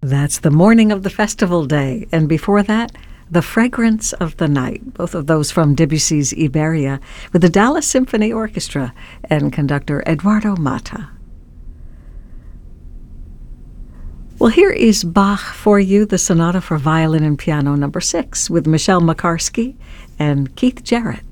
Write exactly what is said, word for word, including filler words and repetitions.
That's The Morning of the Festival Day. And before that, The Fragrance of the Night, both of those from Debussy's Iberia, with the Dallas Symphony Orchestra and conductor Eduardo Mata. Well, here is Bach for you, the Sonata for Violin and Piano number six, with Michelle Makarski and Keith Jarrett.